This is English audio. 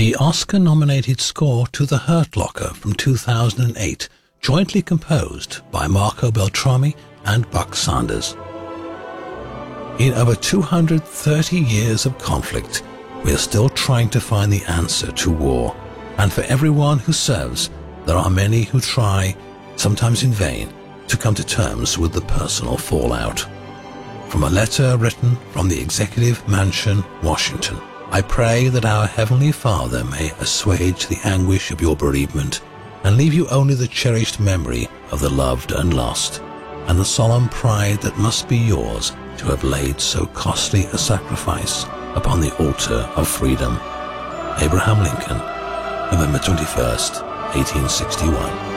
The Oscar-nominated score to The Hurt Locker from 2008, jointly composed by Marco Beltrami and Buck Sanders. In over 230 years of conflict, we are still trying to find the answer to war. And for everyone who serves, there are many who try, sometimes in vain, to come to terms with the personal fallout. From a letter written from the Executive Mansion, Washington, I pray that our Heavenly Father may assuage the anguish of your bereavement and leave you only the cherished memory of the loved and lost, and the solemn pride that must be yours to have laid so costly a sacrifice upon the altar of freedom. Abraham Lincoln, November 21st, 1861.